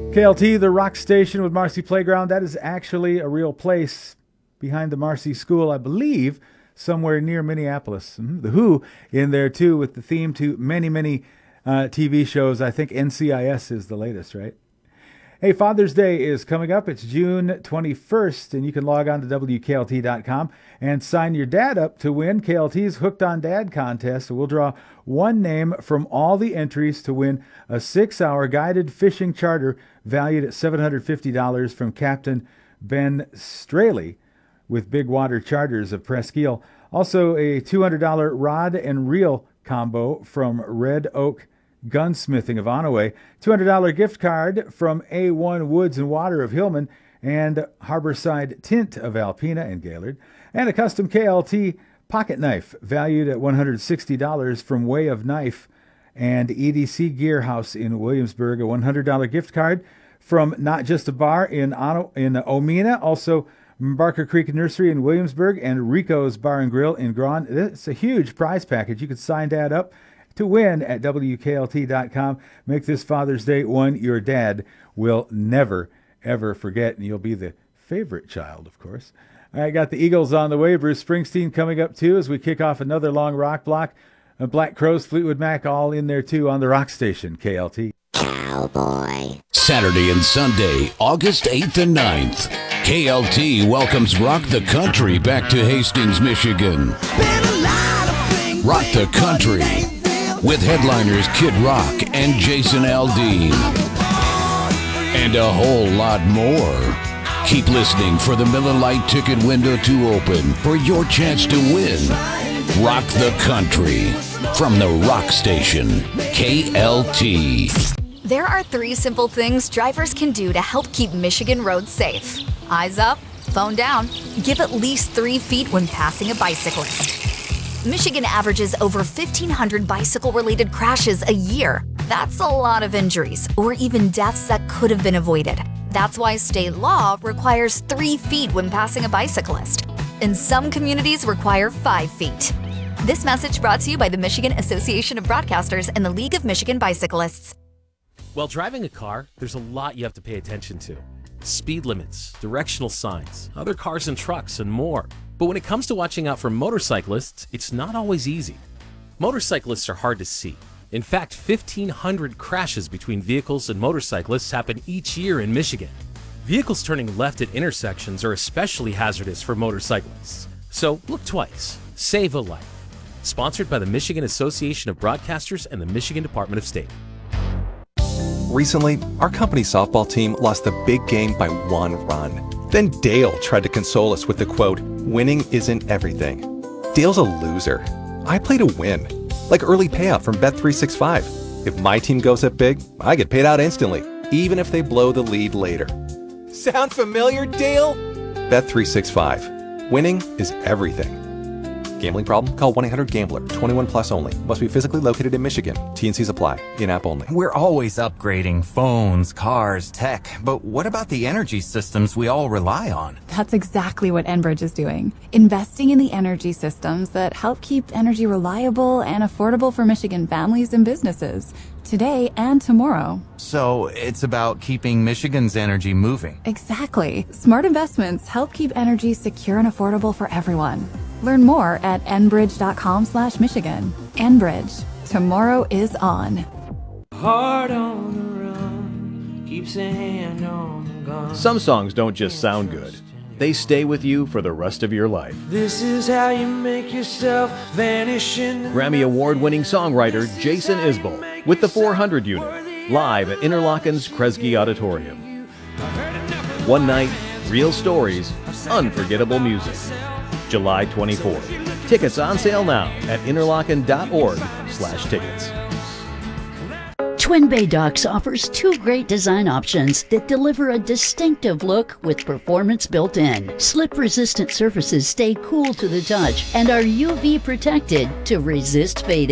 KLT, the rock station with Marcy Playground, that is actually a real place behind the Marcy School, I believe, somewhere near Minneapolis. The Who in there too, with the theme to many, many TV shows. I think NCIS is the latest, right? Hey, Father's Day is coming up. It's June 21st, and you can log on to WKLT.com and sign your dad up to win KLT's Hooked on Dad contest. So we'll draw one name from all the entries to win a 6-hour guided fishing charter valued at $750 from Captain Ben Straley with Big Water Charters of Presqu'Île. Also, a $200 rod and reel combo from Red Oak Gunsmithing of Onaway, $200 gift card from A1 Woods and Water of Hillman, and Harborside Tint of Alpena and Gaylord, and a custom KLT pocket knife valued at $160 from Way of Knife and EDC Gear House in Williamsburg, a $100 gift card from Not Just a Bar in Omena, also Barker Creek Nursery in Williamsburg, and Rico's Bar and Grill in Grawn. It's a huge prize package. You could sign that up to win at WKLT.com. Make this Father's Day one your dad will never, ever forget, and you'll be the favorite child, of course. All right, got the Eagles on the way. Bruce Springsteen coming up, too, as we kick off another long rock block. Black Crowes, Fleetwood Mac, all in there, too, on the rock station, KLT. Cowboy. Saturday and Sunday, August 8th and 9th. KLT welcomes Rock the Country back to Hastings, Michigan. Rock the Country with headliners Kid Rock and Jason Aldean. And a whole lot more. Keep listening for the Miller Lite ticket window to open for your chance to win. Rock the Country from the rock station, KLT. There are 3 simple things drivers can do to help keep Michigan roads safe. Eyes up, phone down, give at least 3 feet when passing a bicyclist. Michigan averages over 1,500 bicycle-related crashes a year. That's a lot of injuries, or even deaths that could have been avoided. That's why state law requires 3 feet when passing a bicyclist. And some communities require 5 feet. This message brought to you by the Michigan Association of Broadcasters and the League of Michigan Bicyclists. While driving a car, there's a lot you have to pay attention to. Speed limits, directional signs, other cars and trucks, and more. But when it comes to watching out for motorcyclists, it's not always easy. Motorcyclists are hard to see. In fact, 1,500 crashes between vehicles and motorcyclists happen each year in Michigan. Vehicles turning left at intersections are especially hazardous for motorcyclists. So look twice. Save a life. Sponsored by the Michigan Association of Broadcasters and the Michigan Department of State. Recently, our company softball team lost the big game by 1 run. Then Dale tried to console us with the quote, "Winning isn't everything." Dale's a loser. I play to win. Like early payout from Bet365. If my team goes up big, I get paid out instantly, even if they blow the lead later. Sound familiar, Dale? Bet365. Winning is everything. Gambling problem? Call 1-800-GAMBLER. 21 plus only. Must be physically located in Michigan. T&Cs apply. In-app only. We're always upgrading phones, cars, tech. But what about the energy systems we all rely on? That's exactly what Enbridge is doing. Investing in the energy systems that help keep energy reliable and affordable for Michigan families and businesses. Today and tomorrow. So it's about keeping Michigan's energy moving. Exactly. Smart investments help keep energy secure and affordable for everyone. Learn more at enbridge.com/Michigan. Enbridge. Tomorrow is on. Heart on the run, keeps a hand on the gun. Some songs don't just sound good. They stay with you for the rest of your life. This is how you make yourself vanish in the Grammy Award-winning songwriter Jason Isbell with the 400 Unit, live at Interlochen's Kresge Auditorium. One night, real stories, unforgettable music. July 24th. Tickets on sale now at interlochen.org/tickets. Twin Bay Docks offers 2 great design options that deliver a distinctive look with performance built in. Slip-resistant surfaces stay cool to the touch and are UV protected to resist fading.